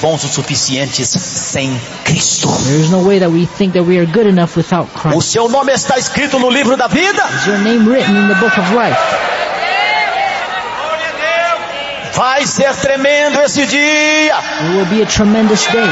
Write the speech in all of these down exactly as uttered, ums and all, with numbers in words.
bons o suficientes sem Cristo. There is no way that we think that we are good enough without O Christ. seu nome está escrito no livro da vida. Is your name written in the book of life? Vai ser tremendo esse dia. It will be a tremendous day.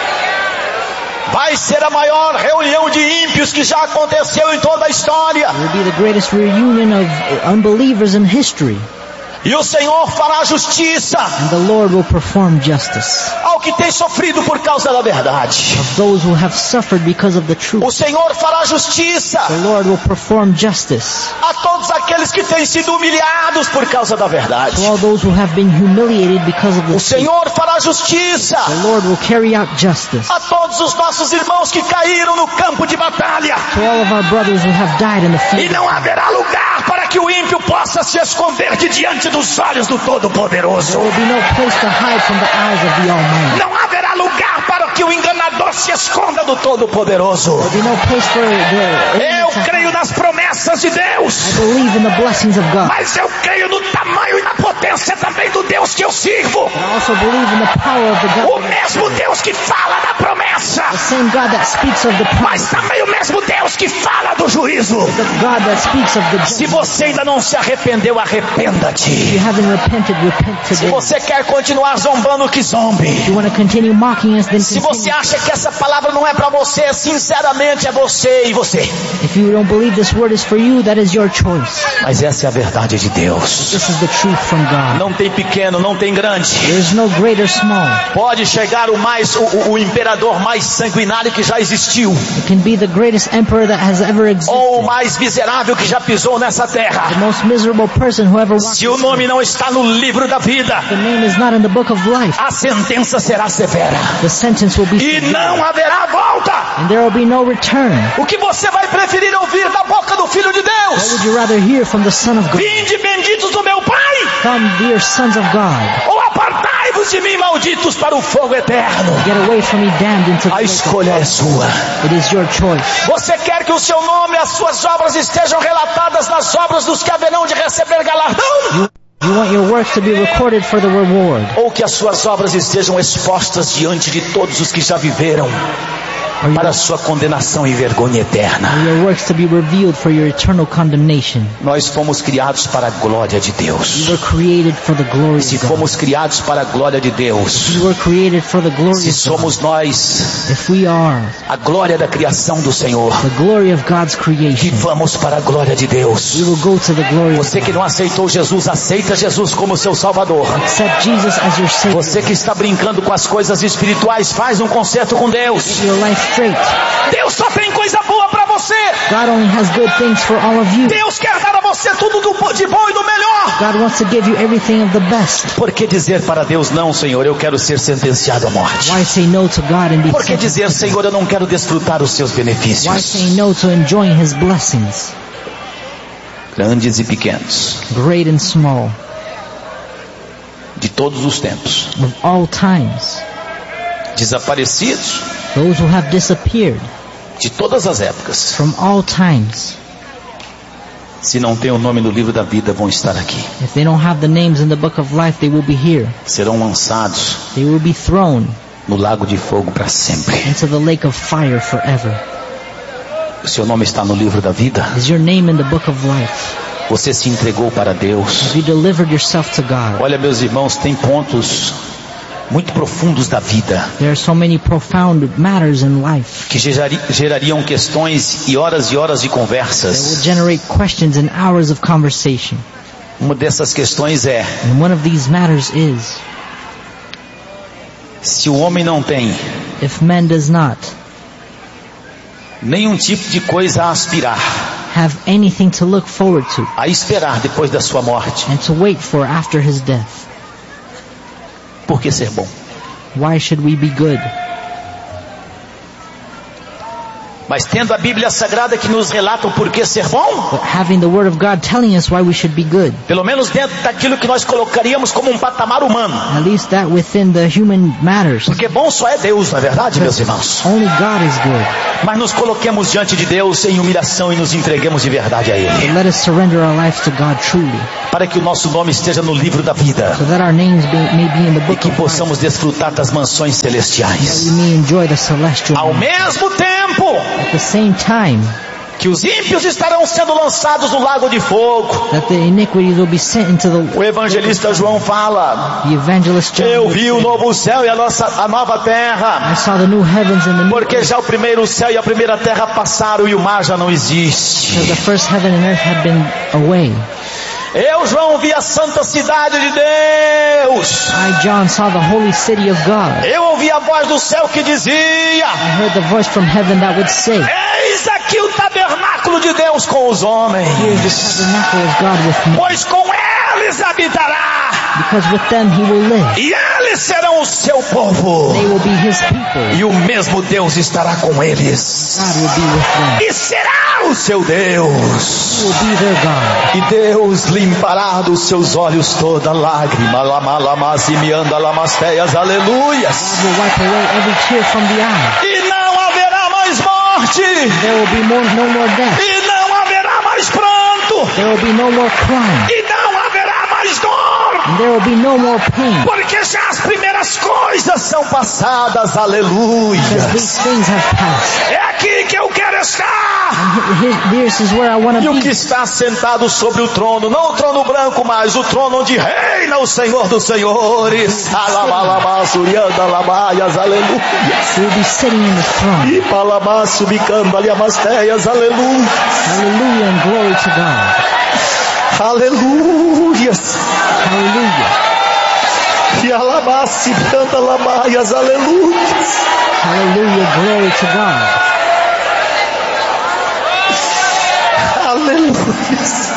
Vai ser a maior reunião de ímpios que já aconteceu em toda a história. It will be the greatest reunion of unbelievers in history. E o Senhor fará justiça And the Lord will perform justice ao que tem sofrido por causa da verdade. of those who have suffered because of the truth. O Senhor fará justiça The Lord will perform justice a todos aqueles que têm sido humilhados por causa da verdade. to all those who have been humiliated because of the O truth. Senhor fará justiça The Lord will carry out justice a todos os nossos irmãos que caíram no campo de batalha. to all of our brothers who have died in the E field. não haverá lugar para que o ímpio possa se esconder de diante dos olhos do Todo-Poderoso. There will be no place to hide from the eyes of the Almighty. Não haverá lugar para que o enganador se esconda do Todo-Poderoso. There will be no place for the Eu ignorant to creio hide. nas promessas de Deus, I believe in the blessings of God. mas eu creio no tamanho e na potência também do Deus que eu sirvo. But I also believe in the power of the O God. mesmo Deus que fala da promessa, The same God that speaks of the mas promise. também o mesmo Deus que fala do juízo. The God that speaks of the Se judgment. você ainda não se arrependeu, If arrependa-te. you haven't repented, repent Se today. você quer continuar zombando, que zombe. If you want to continue mocking us, then Se você continue. acha que essa palavra não é para você, sinceramente é você e você. If you don't believe this word is for you, that is your choice. Mas essa é a verdade de Deus. This is the truth from God. Não tem pequeno, não tem grande. There is no great or small. Pode chegar o mais, o, o- o imperador mais sanguinário que já existiu, It can be the greatest emperor that has ever existed. ou o mais miserável que já pisou nessa The terra. most miserable person who ever walked Se o this nome earth. não está no livro da vida, The name is not in the book of life. a sentença será severa. The sentence will be E severe. não haverá volta. And there will be no return. O que você vai preferir ouvir da boca do Filho de What Deus? would you rather hear from the Son of God? Vinde benditos do meu Pai, Come, dear sons of God. ou apartai-vos de mim, malditos, para o fogo eterno. Get away from me, damned into the A lake of escolha é sua. It is your choice. Você quer que o seu nome e as suas obras estejam relatadas nas obras dos que haverão de receber galardão? You want your works to be recorded for the reward. Ou que as suas obras estejam expostas diante de todos os que já viveram Or you para a sua condenação e vergonha eterna? want your works to be revealed for your eternal condemnation. Nós fomos criados para a glória de Deus. You were created for the glory Se of God. fomos criados para a glória de Deus, You were created for the glory se of God. somos nós If we are a glória da criação do Senhor, the glory of God's creation, vivamos para a glória de Deus. we will go to the glory of Você que God. não aceitou Jesus, aceita Jesus como seu Salvador. Accept Jesus as your Savior. Você que está brincando com as coisas espirituais, faz um concerto com Deus. Get your life straight. Deus só tem coisa boa para você. God only has good things for all of you. Deus quer dar a você tudo do- de bom e do melhor. God wants to give you everything of the best. Por que dizer para Deus, não, Senhor, eu quero ser sentenciado à morte? Why say no to God and be Por que dizer, sentenced? Senhor, eu não quero desfrutar os seus Why benefícios? say no to enjoying His blessings, Grandes e pequenos, great and small, de todos os tempos, of all times? desaparecidos, Those who have disappeared de todas as épocas, from all times, se não tem o nome no livro da vida, vão estar aqui. if they don't have the names in the book of life, they will be here. Serão lançados They will be thrown no lago de fogo para sempre. into the lake of fire forever. O seu nome está no livro da vida. Is your name in the book of life? Você se entregou para Deus. Have you delivered yourself to God? Olha, meus irmãos, tem pontos muito profundos da vida There are so many profound matters in life que gerari- gerariam questões e horas e horas de that will conversas. generate questions and hours of conversation. Uma dessas questões é: And one of these matters is, se o homem não tem if man does not nenhum tipo de coisa a aspirar, have anything to look forward to a esperar depois da sua morte, and to wait for after his death, por que ser bom? why should we be good? Mas tendo a Bíblia Sagrada que nos relata o porquê ser bom, but having the Word of God telling us why we should be good, pelo menos dentro daquilo que nós colocaríamos como um patamar humano. at least that within the human matters. Porque bom só é Deus, não é verdade, meus irmãos? Only God is good. Mas nos coloquemos diante de Deus em humilhação e nos entreguemos de verdade a Ele, But let us surrender our lives to God truly, para que o nosso nome esteja no livro da vida so that our names be, may be in the e book que of life, possamos desfrutar das mansões that we celestiais. may enjoy the celestial Ao mansion. mesmo tempo At the same time, que os ímpios estarão sendo lançados no lago de fogo. that the iniquities will be sent into the, O evangelista João fala: the evangelist John eu would vi o say, novo céu e a, nossa, a nova terra, I saw the new heavens and the new porque earth, já o primeiro céu e a primeira terra passaram e o mar já não existe. because the first heaven and earth had been away. Eu, João, vi a santa cidade de Deus. I, John, saw the holy city of God. Eu ouvi a voz do céu que dizia: I heard the voice from heaven that would say, eis aqui o tabernáculo de Deus com os homens, here's the tabernacle of God with me, pois com eles habitará, because with them he will live. e eles serão o seu povo, They will be his people. e o mesmo Deus estará com eles, God will be with them. e será o seu Deus, He will be their God. e Deus limpará dos seus olhos toda lágrima. Lamalamazimianda lamasteias, aleluias. God will wipe away every tear from the eye. E não haverá mais morte, There will be more, no more death. e não haverá mais pranto, There will be no more crying. e não haverá mais dor, And there will be no more pain. porque já as primeiras coisas são passadas, aleluia. Because these things have passed. É aqui que eu quero estar. And he- he- this is where I want E to o que be. está sentado sobre o trono, não o trono branco mais, o trono onde reina o Senhor dos Senhores. Alabalamassurianda lamaias, aleluia. He will be sitting in the throne. E palamassu bicando ali amasteias, aleluia. Hallelujah and glory to God. Aleluias. Hallelujah. E alamassi canta lamaias, aleluia. Hallelujah, glory to God. Aleluia.